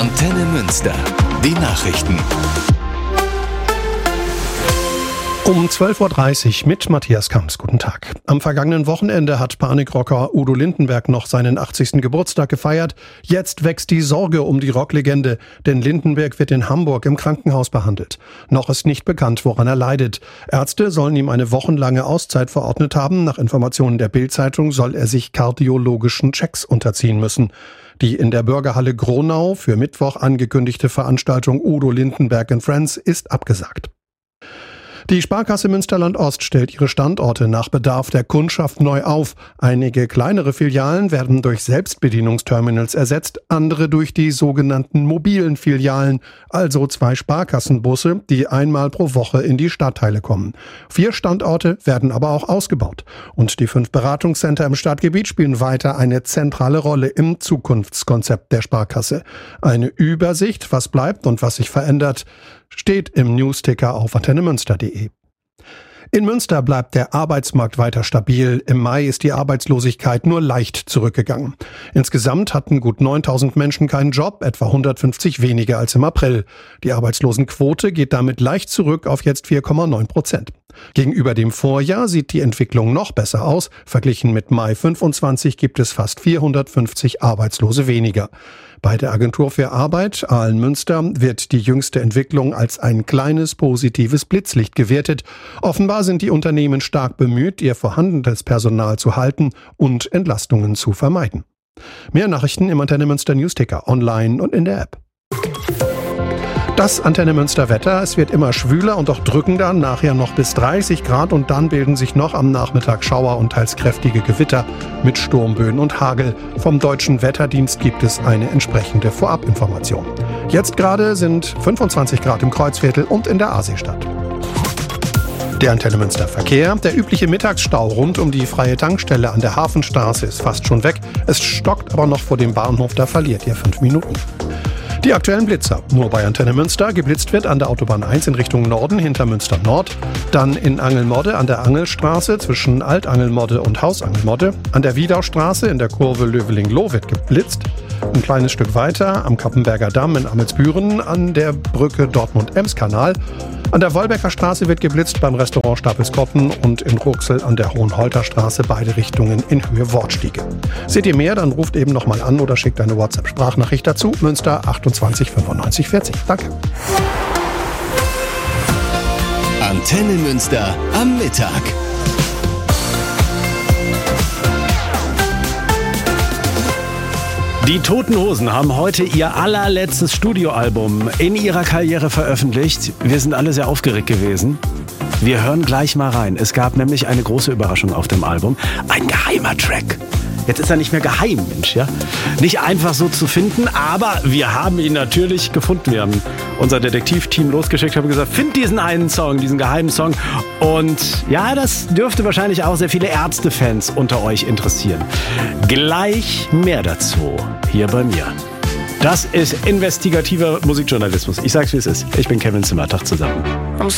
Antenne Münster. Die Nachrichten. Um 12.30 Uhr mit Matthias Kamps. Guten Tag. Am vergangenen Wochenende hat Panikrocker Udo Lindenberg noch seinen 80. Geburtstag gefeiert. Jetzt wächst die Sorge um die Rocklegende, denn Lindenberg wird in Hamburg im Krankenhaus behandelt. Noch ist nicht bekannt, woran er leidet. Ärzte sollen ihm eine wochenlange Auszeit verordnet haben. Nach Informationen der Bild-Zeitung soll er sich kardiologischen Checks unterziehen müssen. Die in der Bürgerhalle Gronau für Mittwoch angekündigte Veranstaltung Udo Lindenberg and Friends ist abgesagt. Die Sparkasse Münsterland-Ost stellt ihre Standorte nach Bedarf der Kundschaft neu auf. Einige kleinere Filialen werden durch Selbstbedienungsterminals ersetzt, andere durch die sogenannten mobilen Filialen, also 2 Sparkassenbusse, die einmal pro Woche in die Stadtteile kommen. 4 Standorte werden aber auch ausgebaut. Und die 5 Beratungscenter im Stadtgebiet spielen weiter eine zentrale Rolle im Zukunftskonzept der Sparkasse. Eine Übersicht, was bleibt und was sich verändert, steht im Newsticker auf antennemünster.de. In Münster bleibt der Arbeitsmarkt weiter stabil. Im Mai ist die Arbeitslosigkeit nur leicht zurückgegangen. Insgesamt hatten gut 9.000 Menschen keinen Job, etwa 150 weniger als im April. Die Arbeitslosenquote geht damit leicht zurück auf jetzt 4,9%. Gegenüber dem Vorjahr sieht die Entwicklung noch besser aus. Verglichen mit Mai 25 gibt es fast 450 Arbeitslose weniger. Bei der Agentur für Arbeit Aalen-Münster wird die jüngste Entwicklung als ein kleines positives Blitzlicht gewertet. Offenbar sind die Unternehmen stark bemüht, ihr vorhandenes Personal zu halten und Entlastungen zu vermeiden. Mehr Nachrichten im Antenne Münster Newsticker, online und in der App. Das Antenne Münster Wetter. Es wird immer schwüler und auch drückender, nachher noch bis 30 Grad und dann bilden sich noch am Nachmittag Schauer und teils kräftige Gewitter mit Sturmböen und Hagel. Vom Deutschen Wetterdienst gibt es eine entsprechende Vorabinformation. Jetzt gerade sind 25 Grad im Kreuzviertel und in der Aasee-Stadt. Der Antenne Münster Verkehr. Der übliche Mittagsstau rund um die freie Tankstelle an der Hafenstraße ist fast schon weg. Es stockt aber noch vor dem Bahnhof, da verliert ihr 5 Minuten. Die aktuellen Blitzer. Nur bei Antenne Münster. Geblitzt wird an der Autobahn 1 in Richtung Norden hinter Münster Nord. Dann in Angelmodde an der Angelstraße zwischen Altangelmodde und Hausangelmodde. An der Wiedaustraße in der Kurve Löweling-Loh wird geblitzt. Ein kleines Stück weiter am Kappenberger Damm in Amelsbüren an der Brücke Dortmund-Ems-Kanal. An der Wolbecker Straße wird geblitzt beim Restaurant Stapelskotten und in Ruxel an der Hohenholter-Straße beide Richtungen in Höhe Wortstiege. Seht ihr mehr, dann ruft eben nochmal an oder schickt eine WhatsApp-Sprachnachricht dazu. Münster 28 95 40. Danke. Antenne Münster am Mittag. Die Toten Hosen haben heute ihr allerletztes Studioalbum in ihrer Karriere veröffentlicht. Wir sind alle sehr aufgeregt gewesen. Wir hören gleich mal rein. Es gab nämlich eine große Überraschung auf dem Album. Ein geheimer Track. Jetzt ist er nicht mehr geheim, Mensch, ja? Nicht einfach so zu finden, aber wir haben ihn natürlich gefunden. Wir haben unser Detektivteam losgeschickt, haben gesagt, find diesen einen Song, diesen geheimen Song. Und ja, das dürfte wahrscheinlich auch sehr viele Ärzte-Fans unter euch interessieren. Gleich mehr dazu hier bei mir. Das ist investigativer Musikjournalismus. Ich sag's, wie es ist. Ich bin Kevin Zimmer. Tag zusammen.